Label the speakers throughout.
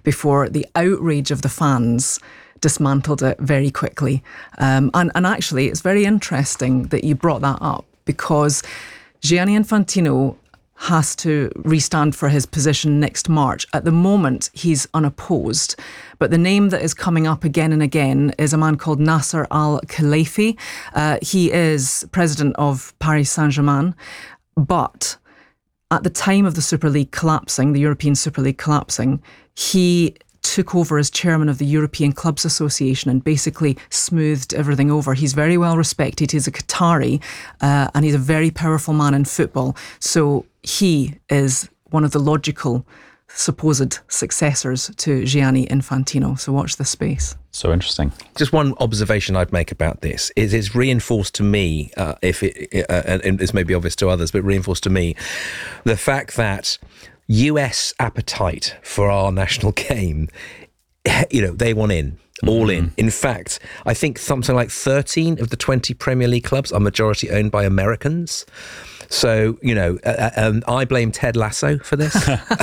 Speaker 1: before the outrage of the fans dismantled it very quickly. And actually, it's very interesting that you brought that up, because Gianni Infantino has to restand for his position next March. At the moment, he's unopposed. But the name that is coming up again and again is a man called Nasser Al-Khelaifi. He is president of Paris Saint-Germain. But at the time of the Super League collapsing, the European Super League collapsing, he took over as chairman of the European Clubs Association and basically smoothed everything over. He's very well respected. He's a Qatari, and he's a very powerful man in football. So he is one of the logical supposed successors to Gianni Infantino. So watch this space.
Speaker 2: So interesting.
Speaker 3: Just one observation I'd make about this is it's reinforced to me, and it's maybe obvious to others, but reinforced to me the fact that US appetite for our national game, they want in. All in. In fact, I think something like 13 of the 20 Premier League clubs are majority owned by Americans. So, I blame Ted Lasso for this.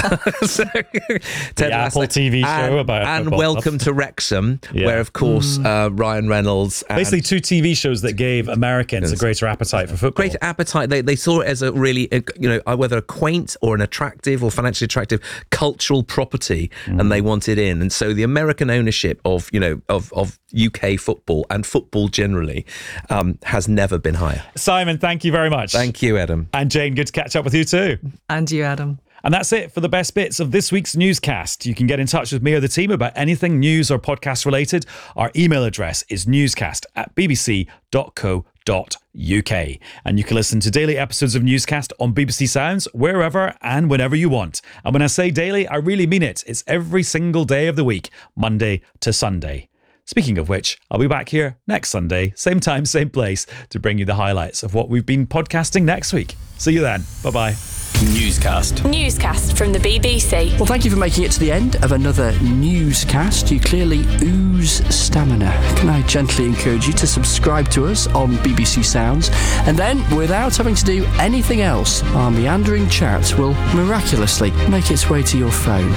Speaker 2: Ted Lasso. Apple TV show about
Speaker 3: and Welcome to Wrexham, where, of course, Ryan Reynolds.
Speaker 2: Basically, two TV shows that gave Americans a greater appetite for football.
Speaker 3: Greater appetite. They saw it as a really, whether a quaint or an attractive or financially attractive cultural property, and they wanted in. And so the American ownership of UK football and football generally has never been higher.
Speaker 2: Simon, thank you very much.
Speaker 3: Thank you, Adam.
Speaker 2: And Jane, good to catch up with you too.
Speaker 1: And you, Adam.
Speaker 2: And that's it for the best bits of this week's newscast. You can get in touch with me or the team about anything news or podcast related. Our email address is newscast@bbc.co.uk. And you can listen to daily episodes of Newscast on BBC Sounds wherever and whenever you want. And when I say daily, I really mean it. It's every single day of the week, Monday to Sunday. Speaking of which, I'll be back here next Sunday, same time, same place, to bring you the highlights of what we've been podcasting next week. See you then. Bye-bye.
Speaker 4: Newscast from the BBC.
Speaker 5: Well, thank you for making it to the end of another newscast. You clearly ooze stamina. Can I gently encourage you to subscribe to us on BBC Sounds, and then, without having to do anything else, our meandering chat will miraculously make its way to your phone.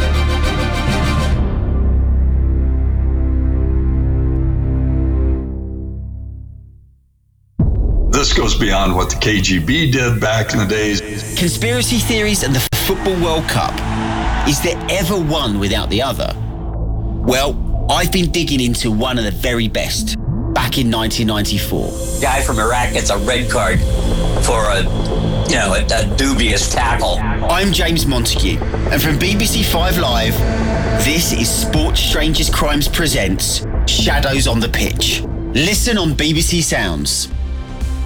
Speaker 6: This goes beyond what the KGB did back in the days.
Speaker 7: Conspiracy theories and the Football World Cup. Is there ever one without the other? Well, I've been digging into one of the very best. Back in 1994.
Speaker 8: Guy from Iraq gets a red card for a dubious tackle.
Speaker 7: I'm James Montague, and from BBC 5 Live, this is Sports Strangers Crimes presents Shadows on the Pitch. Listen on BBC Sounds.